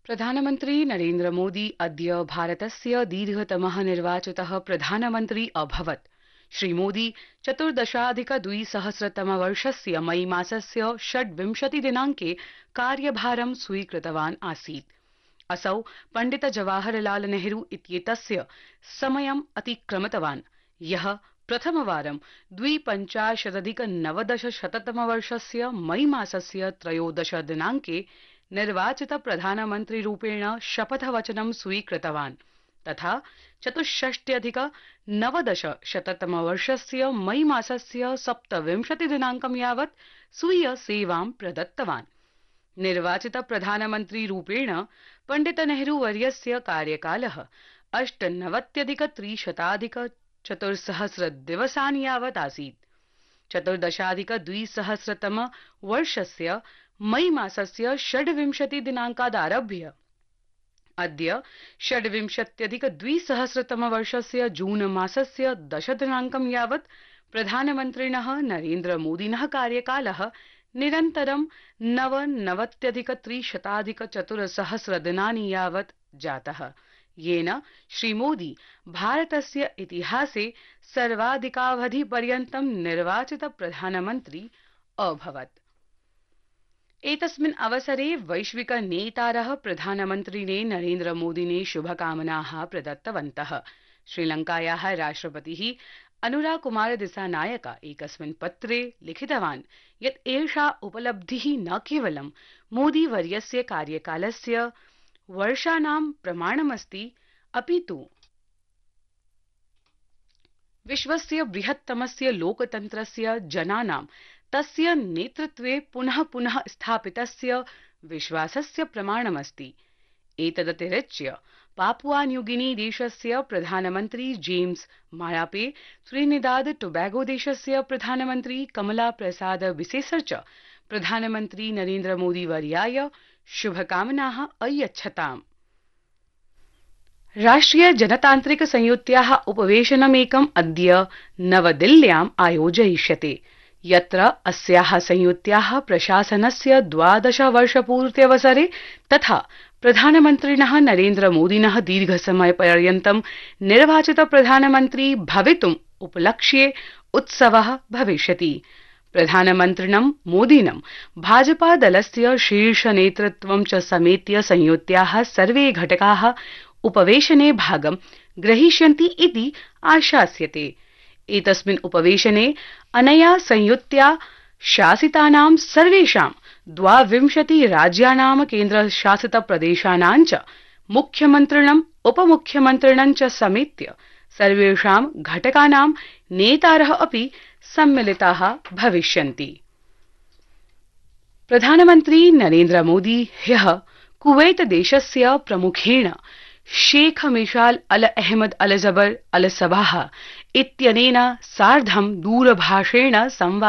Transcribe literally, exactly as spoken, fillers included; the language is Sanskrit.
प्रधानमन्त्री नरेन्द्र मोदी अद्य भारतस्य दीर्घतमः निर्वाचितः प्रधानमन्त्री अभवत्। श्रीमोदी चतुर्दशाधिकद्विसहस्रतमवर्षस्य मई मासस्य षड्विंशति दिनाङ्के कार्यभारं स्वीकृतवान् आसीत्। असौ पण्डित जवाहरलाल नेहरू इत्येतस्य समयम् अतिक्रमितवान्, यः प्रथमवारं द्विपञ्चाशदधिकनवदशशततमवर्षस्य मई मासस्य त्रयोदश दिनाङ्के निर्वाचित प्रधानमन्त्रीरूपेण शपथवचनं स्वीकृतवान् तथा चतुष्षष्ट्यधिक नवदशशततमवर्षस्य मई मासस्य सप्तविंशति दिनाङ्कं यावत् स्वीय सेवां प्रदत्तवान्। निर्वाचित प्रधानमन्त्रीरूपेण पण्डित नेहरूवर्यस्य कार्यकालः अष्टनवत्यधिक त्रिशताधिक चतुर्सहस्र दिवसानि यावत् आसीत्। चतुर्दशाधिक द्विसहस्रतम वर्षस्य मई मासस्य षड्विंशति दिनाङ्कादारभ्य अद्य षड्विंशत्यधिक द्विसहस्रतमवर्षस्य जून मासस्य दश दिनाङ्कं यावत् प्रधानमन्त्रिणः नरेन्द्र मोदिनः कार्यकालः निरन्तरं नवनवत्यधिक त्रिशताधिक चतुर्सहस्र दिनानि यावत् जातः, येन श्रीमोदी भारतस्य इतिहासे सर्वाधिकावधिपर्यन्तं निर्वाचित प्रधानमन्त्री अभवत्। एतस्मिन् अवसरे वैश्विक नेतारः प्रधानमन्त्रिणे नरेन्द्र मोदिने शुभकामनाः प्रदत्तवन्तः। श्रीलङ्कायाः राष्ट्रपतिः अनुरा कुमार दिसानायक एकस्मिन् पत्रे लिखितवान् यत् एषा उपलब्धिः न केवलं मोदीवर्यस्य कार्यकालस्य वर्षाणां प्रमाणमस्ति, अपि तु विश्वस्य बृहत्तमस्य लोकतन्त्रस्य जनानां तस्य नेतृत्वे पुनः पुनः स्थापितस्य विश्वासस्य प्रमाणमस्ति। एतदतिरिच्य पापुआ न्यूगिनी देशस्य प्रधानमन्त्री जेम्स मारापे, त्रिनिदाद टोबैगो देशस्य प्रधानमन्त्री कमला प्रसाद बिसेसर च प्रधानमन्त्री नरेन्द्र मोदी वर्याय शुभकामनाः अयच्छताम्। राष्ट्रिय जनतान्त्रिक संयुत्याः उपवेशनमेकम् अद्य नवदिल्ल्याम् आयोजयिष्यते, यत्र अस्याः संयुत्याः प्रशासनस्य द्वादश वर्षपूर्त्यवसरे तथा प्रधानमन्त्रिणः नरेन्द्र मोदिनः दीर्घसमयपर्यन्तं निर्वाचित प्रधानमन्त्री भवितुम् उपलक्ष्ये उत्सवः भविष्यति। प्रधानमन्त्रिणं मोदिनं भाजपा दलस्य शीर्षनेतृत्वं च समेत्य संयुत्याः सर्वे घटकाः उपवेशने भागं ग्रहीष्यन्ति इति आशास्यते। एतस्मिन् उपवेशने अनया संयुत्या शासितानां सर्वेषां द्वाविंशति राज्यानां केन्द्रशासितप्रदेशानां च मुख्यमन्त्रिणम् उपमुख्यमन्त्रिणं च समेत्य सर्वेषां घटकानां नेतारः अपि सम्मिलिताः भविष्यन्ति। प्रधानमन्त्री नरेन्द्र मोदी ह्यः कुवैत देशस्य प्रमुखेण शेख मिशाल अल अहमद अल जबर अल सबाह इत्यनेन सार्धं दूरभाषेण संवादं